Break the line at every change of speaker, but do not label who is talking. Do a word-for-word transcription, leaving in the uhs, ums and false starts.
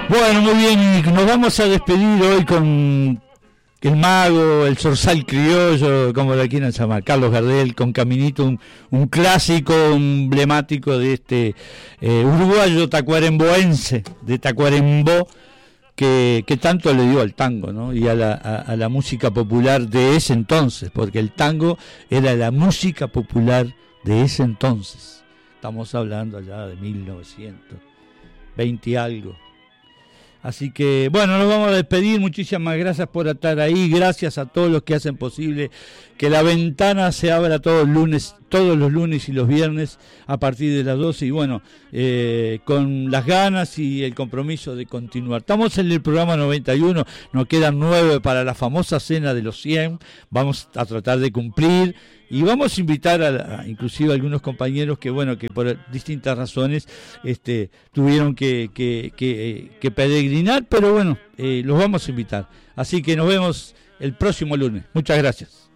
Bueno, muy bien, y nos vamos a despedir hoy con el mago, el zorzal criollo, como lo quieran llamar, Carlos Gardel, con Caminito, un, un clásico emblemático de este eh, uruguayo tacuaremboense, de Tacuarembó, que, que tanto le dio al tango, ¿no? Y a la, a, a la música popular de ese entonces, porque el tango era la música popular de ese entonces. Estamos hablando allá de mil novecientos veinte y algo. Así que, bueno, nos vamos a despedir. Muchísimas gracias por estar ahí. Gracias a todos los que hacen posible que la ventana se abra todos los lunes, todos los lunes y los viernes a partir de las doce. Y bueno, eh, con las ganas y el compromiso de continuar. Estamos en el programa noventa y uno. Nos quedan nueve para la famosa cena de los cien. Vamos a tratar de cumplir. Y vamos a invitar a, a inclusive a algunos compañeros que bueno que por distintas razones este tuvieron que que, que, que peregrinar, pero bueno, eh, los vamos a invitar. Así que nos vemos el próximo lunes. Muchas gracias.